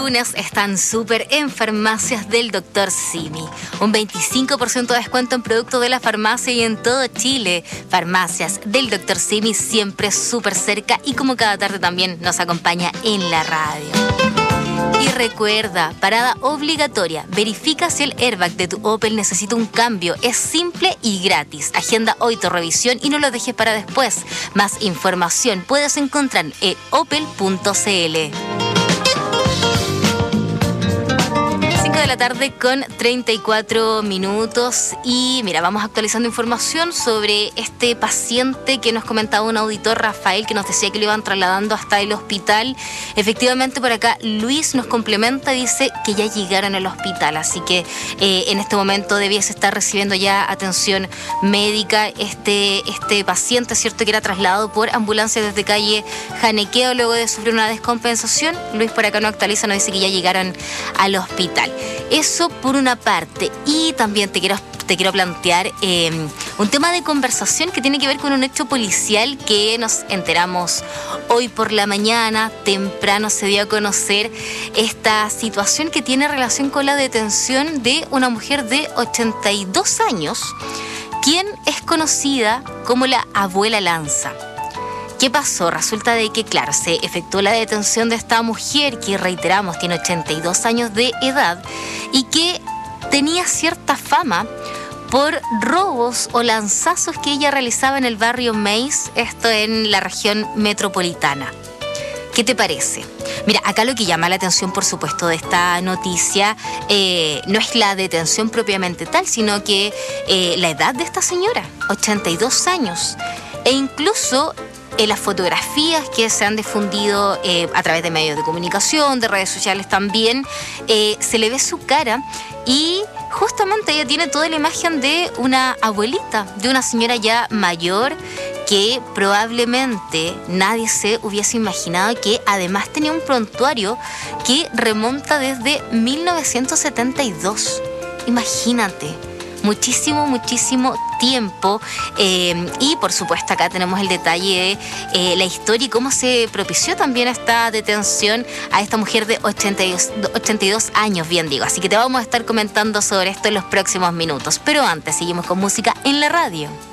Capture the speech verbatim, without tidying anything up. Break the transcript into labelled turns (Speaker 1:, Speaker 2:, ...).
Speaker 1: lunes están súper en Farmacias del doctor Simi. Un veinticinco por ciento de descuento en productos de la farmacia y en todo Chile. Farmacias del doctor Simi siempre súper cerca y como cada tarde también nos acompaña en la radio. Y recuerda, parada obligatoria. Verifica si el airbag de tu Opel necesita un cambio. Es simple y gratis. Agenda hoy tu revisión y no lo dejes para después. Más información puedes encontrar en opel punto cl. de la tarde con treinta y cuatro minutos y mira, vamos actualizando información sobre este paciente que nos comentaba un auditor, Rafael, que nos decía que lo iban trasladando hasta el hospital. Efectivamente, por acá Luis nos complementa, dice que ya llegaron al hospital, así que eh, en este momento debiese estar recibiendo ya atención médica este, este paciente, ¿cierto? Que era trasladado por ambulancia desde calle Janequeo luego de sufrir una descompensación. Luis por acá no actualiza, nos dice que ya llegaron al hospital. Eso por una parte. Y también te quiero, te quiero plantear eh, un tema de conversación que tiene que ver con un hecho policial que nos enteramos hoy por la mañana. Temprano se dio a conocer esta situación que tiene relación con la detención de una mujer de ochenta y dos años, quien es conocida como la abuela Lanza. ¿Qué pasó? Resulta de que, claro, se efectuó la detención de esta mujer que, reiteramos, tiene ochenta y dos años de edad y que tenía cierta fama por robos o lanzazos que ella realizaba en el barrio Maíz, esto en la región metropolitana. ¿Qué te parece? Mira, acá lo que llama la atención, por supuesto, de esta noticia eh, no es la detención propiamente tal, sino que eh, la edad de esta señora, ochenta y dos años, e incluso en las fotografías que se han difundido eh, a través de medios de comunicación, de redes sociales también, eh, se le ve su cara y justamente ella tiene toda la imagen de una abuelita, de una señora ya mayor que probablemente nadie se hubiese imaginado que además tenía un prontuario que remonta desde mil novecientos setenta y dos. Imagínate. Muchísimo, muchísimo tiempo eh, y por supuesto acá tenemos el detalle de eh, la historia y cómo se propició también esta detención a esta mujer de ochenta y dos años, bien digo. Así que te vamos a estar comentando sobre esto en los próximos minutos. Pero antes seguimos con música en la radio.